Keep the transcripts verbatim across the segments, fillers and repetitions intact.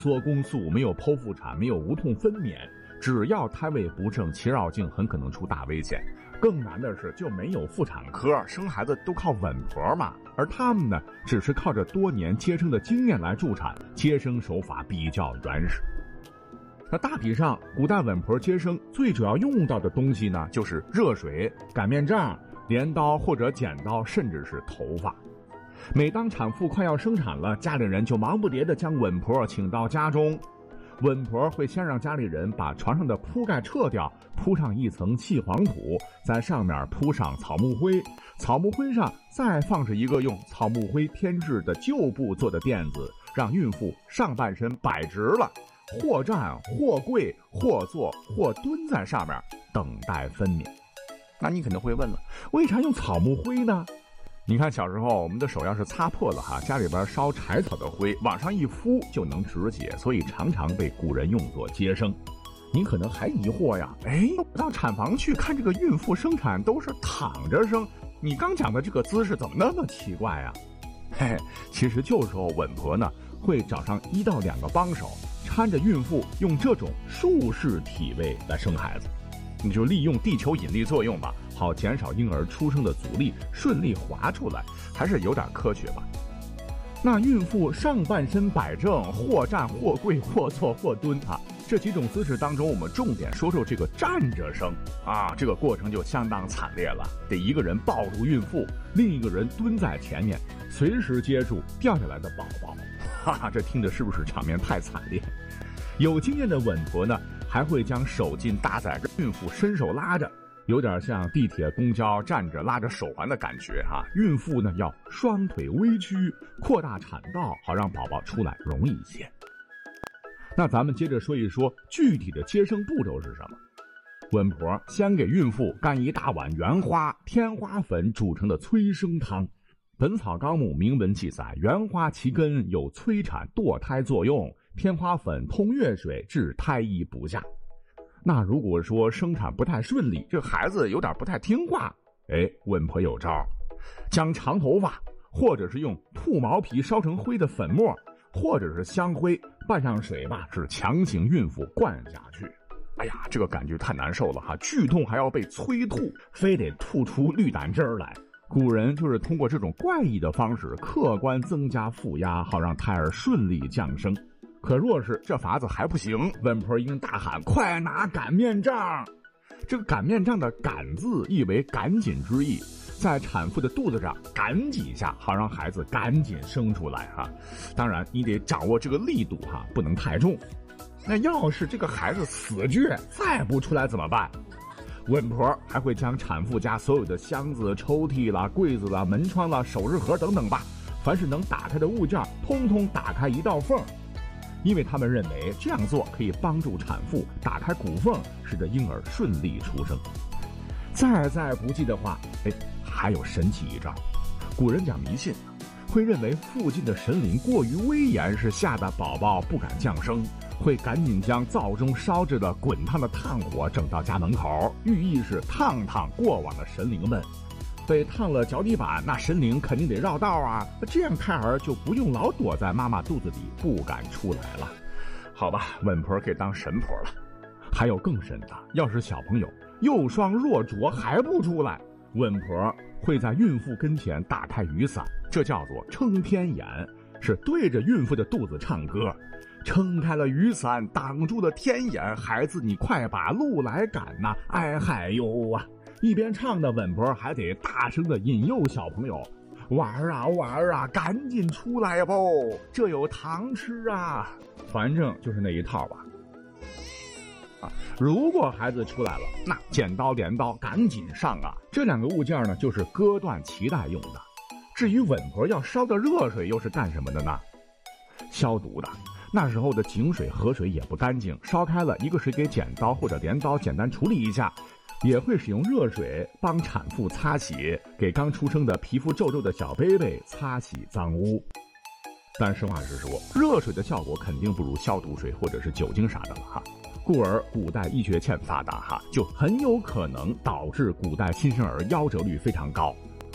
缩宫速，没有剖腹产，没有无痛分娩，只要胎位不正，脐绕颈很可能出大危险。更难的是，就没有妇产科，生孩子都靠稳婆嘛。而他们呢，只是靠着多年接生的经验来助产，接生手法比较原始。那大体上，古代稳婆接生最主要用到的东西呢，就是热水、擀面杖、镰刀或者剪刀，甚至是头发。每当产妇快要生产了，家里人就忙不迭地将稳婆请到家中。稳婆会先让家里人把床上的铺盖撤掉，铺上一层气黄土，在上面铺上草木灰，草木灰上再放置一个用草木灰添置的旧布做的垫子，让孕妇上半身摆直了，或站或跪或坐或蹲在上面等待分娩。那你可能会问了，为啥用草木灰呢？你看小时候我们的手要是擦破了哈，家里边烧柴草的灰往上一敷就能止血，所以常常被古人用作接生。您可能还疑惑呀，哎，到产房去看这个孕妇生产都是躺着生，你刚讲的这个姿势怎么那么奇怪呀？嘿，其实就是说稳婆呢会找上一到两个帮手，搀着孕妇用这种竖式体位来生孩子。你就利用地球引力作用吧，好减少婴儿出生的阻力，顺利滑出来，还是有点科学吧。那孕妇上半身摆正，或站或跪或坐或蹲啊，这几种姿势当中，我们重点说说这个站着生啊，这个过程就相当惨烈了，得一个人抱住孕妇，另一个人蹲在前面，随时接住掉下来的宝宝。哈哈，这听着是不是场面太惨烈？有经验的稳婆呢，还会将手巾搭在孕妇伸手拉着，有点像地铁公交站着拉着手环的感觉哈、啊。孕妇呢要双腿微曲，扩大产道，好让宝宝出来容易一些。那咱们接着说一说具体的接生步骤是什么。稳婆先给孕妇干一大碗原花、天花粉煮成的催生汤。本草纲目明文记载，原花其根有催产堕胎作用，天花粉通月水，治胎衣不下。那如果说生产不太顺利，这孩子有点不太听话，哎，稳婆有招，将长头发或者是用兔毛皮烧成灰的粉末，或者是香灰拌上水吧，是强行孕妇灌下去。哎呀，这个感觉太难受了哈，剧痛还要被催吐，非得吐出绿胆汁儿来。古人就是通过这种怪异的方式客观增加负压，好让胎儿顺利降生。可若是这法子还不行，稳婆应大喊，快拿擀面杖。这个擀面杖的擀字意为赶紧之意，在产妇的肚子上赶几下，好让孩子赶紧生出来哈。当然你得掌握这个力度哈，不能太重。那要是这个孩子死倔再不出来怎么办？稳婆还会将产妇家所有的箱子、抽屉啦、柜子啦、门窗啦、首饰盒等等吧，凡是能打开的物件通通打开一道缝，因为他们认为这样做可以帮助产妇打开骨缝，使得婴儿顺利出生。再再不济的话，哎，还有神奇一招。古人讲迷信，会认为附近的神灵过于威严，是吓得宝宝不敢降生，会赶紧将灶中烧着的滚烫的炭火整到家门口，寓意是烫烫过往的神灵们。被烫了脚底板，那神灵肯定得绕道啊，这样胎儿就不用老躲在妈妈肚子里不敢出来了。好吧，稳婆可以当神婆了。还有更神的，要是小朋友幼双弱浊还不出来，稳婆会在孕妇跟前打开雨伞，这叫做撑天眼，是对着孕妇的肚子唱歌。撑开了雨伞，挡住了天眼，孩子你快把路来赶呐、啊，哎嗨哟啊！一边唱的稳婆还得大声的引诱小朋友，玩啊玩啊，赶紧出来吧，这有糖吃啊！反正就是那一套吧。啊，如果孩子出来了，那剪刀镰刀赶紧上啊！这两个物件呢，就是割断脐带用的。至于稳婆要烧的热水又是干什么的呢？消毒的。那时候的井水、河水也不干净，烧开了，一个是给剪刀或者镰刀简单处理一下，也会使用热水帮产妇擦洗，给刚出生的皮肤皱皱的小 baby 擦洗脏污。但实话实说，热水的效果肯定不如消毒水或者是酒精啥的了哈。故而古代医学欠发达哈，就很有可能导致古代新生儿夭折率非常高。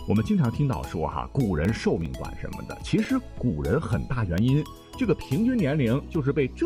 我们经常听到说哈，古人寿命短什么的，其实古人很大原因，这个平均年龄就是被这